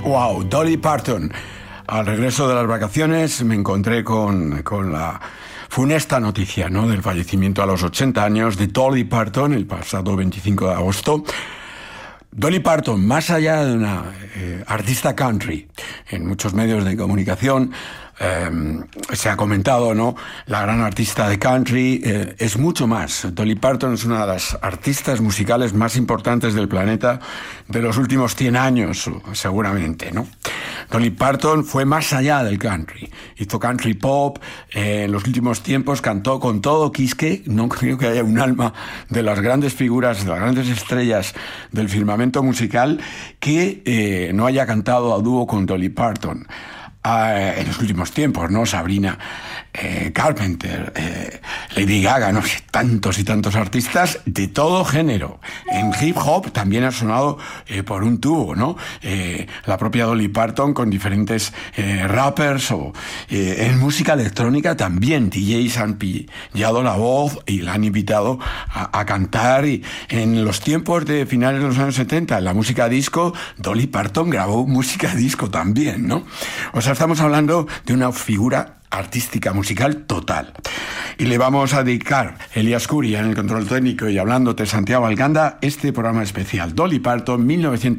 Wow, Dolly Parton. Al regreso de las vacaciones me encontré con la funesta noticia, ¿no?, del fallecimiento a los 80 años de Dolly Parton el pasado 25 de agosto. Dolly Parton, más allá de una artista country, en muchos medios de comunicación se ha comentado, ¿no?, la gran artista de country, es mucho más. Dolly Parton es una de las artistas musicales más importantes del planeta de los últimos 100 años, seguramente, ¿no? Dolly Parton fue más allá del country. Hizo country pop, en los últimos tiempos cantó con todo quisque. No creo que haya un alma de las grandes figuras, de las grandes estrellas del firmamento musical que no haya cantado a dúo con Dolly Parton. En los últimos tiempos, ¿no? Sabrina Carpenter, Lady Gaga, no sé, tantos y tantos artistas de todo género. En hip hop también ha sonado por un tubo, ¿no? La propia Dolly Parton con diferentes rappers, o en música electrónica también DJs han pillado la voz y la han invitado a cantar. Y en los tiempos de finales de los años 70, en la música disco, Dolly Parton grabó música disco también, ¿no? O sea, estamos hablando de una figura artística musical total. Y le vamos a dedicar, Elías Curia en el control técnico y hablándote Santiago Alganda, este programa especial Dolly Parton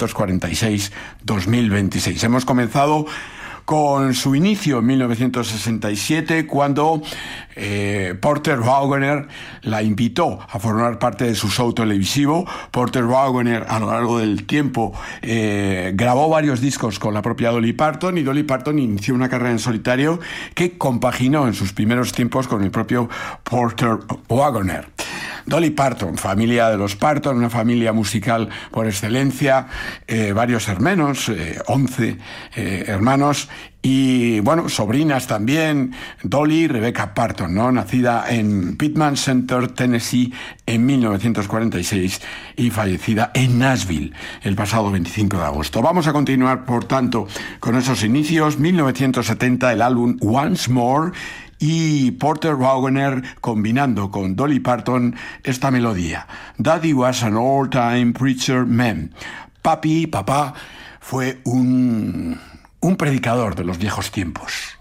1946-2026. Hemos comenzado con su inicio en 1967, cuando Porter Wagoner la invitó a formar parte de su show televisivo. Porter Wagoner, a lo largo del tiempo, grabó varios discos con la propia Dolly Parton, y Dolly Parton inició una carrera en solitario que compaginó en sus primeros tiempos con el propio Porter Wagoner. Dolly Parton, familia de los Parton, una familia musical por excelencia, varios hermanos, 11 hermanos, y bueno, sobrinas también, Dolly Rebecca Parton, ¿no?, nacida en Pittman Center, Tennessee, en 1946 y fallecida en Nashville el pasado 25 de agosto. Vamos a continuar, por tanto, con esos inicios. 1970, el álbum Once More, y Porter Wagoner combinando con Dolly Parton esta melodía. Daddy was an all-time preacher man. Papá fue un predicador de los viejos tiempos.